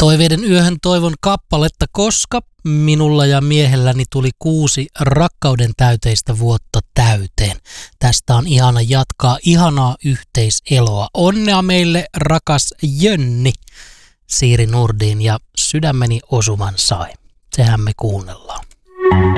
Toiveiden yöhön toivon kappaletta, koska minulla ja miehelläni tuli 6 rakkauden täyteistä vuotta täyteen. Tästä on ihana jatkaa ihanaa yhteiseloa. Onnea meille, rakas Jönni, Siiri Nurdin, ja Sydämeni osuman sai. Sehän me kuunnellaan.